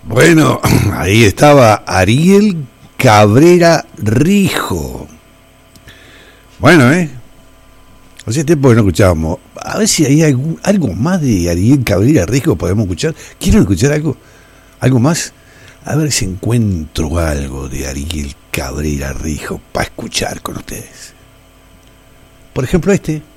Bueno, ahí estaba Ariel Cabrera Rijo. Bueno, hace tiempo que no escuchábamos. A ver si hay algo más de Ariel Cabrera Rijo podemos escuchar. ¿Quieren escuchar algo? ¿Algo más? A ver si encuentro algo de Ariel Cabrera Rijo para escuchar con ustedes. Por ejemplo, este.